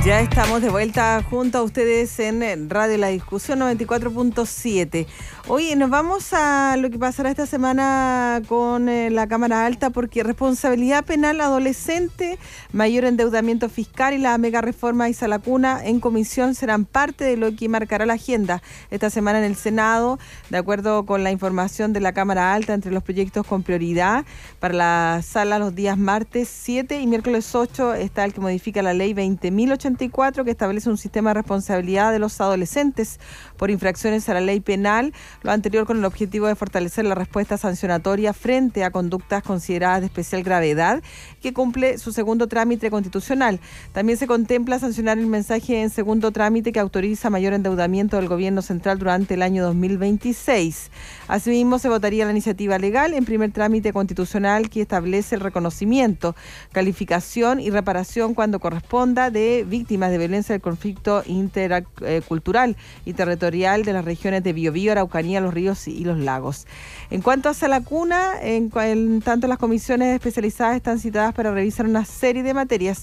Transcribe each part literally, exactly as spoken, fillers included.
Ya estamos de vuelta junto a ustedes en Radio La Discusión noventa y cuatro punto siete. Hoy nos vamos a lo que pasará esta semana con eh, la Cámara Alta, porque responsabilidad penal adolescente, mayor endeudamiento fiscal y la mega reforma Isa la Cuna en comisión serán parte de lo que marcará la agenda esta semana en el Senado. De acuerdo con la información de la Cámara Alta, entre los proyectos con prioridad para la sala los días martes siete y miércoles ocho está el que modifica la ley veinte mil ochenta y cuatro, que establece un sistema de responsabilidad de los adolescentes por infracciones a la ley penal, lo anterior con el objetivo de fortalecer la respuesta sancionatoria frente a conductas consideradas de especial gravedad, que cumple su segundo trámite constitucional. También se contempla sancionar el mensaje en segundo trámite que autoriza mayor endeudamiento del gobierno central durante el año dos mil veintiséis. Asimismo, se votaría la iniciativa legal en primer trámite constitucional que establece el reconocimiento, calificación y reparación cuando corresponda de víctimas de violencia del conflicto intercultural y territorial de las regiones de Biobío, Araucanía, los ríos y los lagos. En cuanto a Isa la Cuna, en, en tanto las comisiones especializadas están citadas para revisar una serie de materias.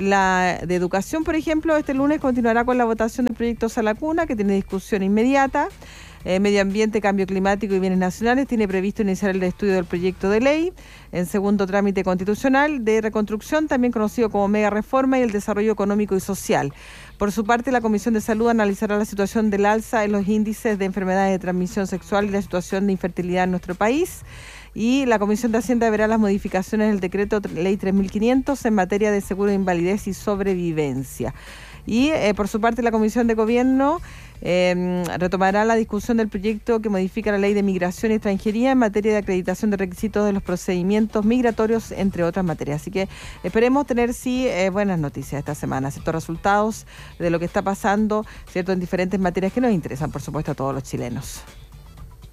La de educación, por ejemplo, este lunes continuará con la votación del proyecto Isa la Cuna, que tiene discusión inmediata. Eh, Medio Ambiente, Cambio Climático y Bienes Nacionales tiene previsto iniciar el estudio del proyecto de ley en segundo trámite constitucional de reconstrucción, también conocido como mega reforma, y el desarrollo económico y social. Por su parte, la Comisión de Salud analizará la situación del alza en los índices de enfermedades de transmisión sexual y la situación de infertilidad en nuestro país. Y la Comisión de Hacienda verá las modificaciones del decreto ley tres mil quinientos en materia de seguro de invalidez y sobrevivencia. Y eh, por su parte, la Comisión de Gobierno eh, retomará la discusión del proyecto que modifica la ley de migración y extranjería en materia de acreditación de requisitos de los procedimientos migratorios, entre otras materias. Así que esperemos tener, sí, eh, buenas noticias esta semana, ciertos resultados de lo que está pasando, cierto, en diferentes materias que nos interesan, por supuesto, a todos los chilenos.